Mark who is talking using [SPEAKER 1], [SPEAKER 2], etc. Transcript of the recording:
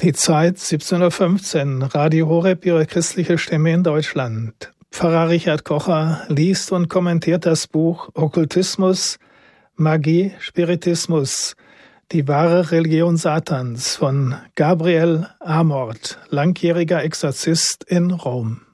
[SPEAKER 1] Die Zeit 17:15 Uhr, Radio Horeb, Ihre christliche Stimme in Deutschland. Pfarrer Richard Kocher liest und kommentiert das Buch Okkultismus, Magie, Spiritismus, die wahre Religion Satans von Gabriel Amort, langjähriger Exorzist in Rom.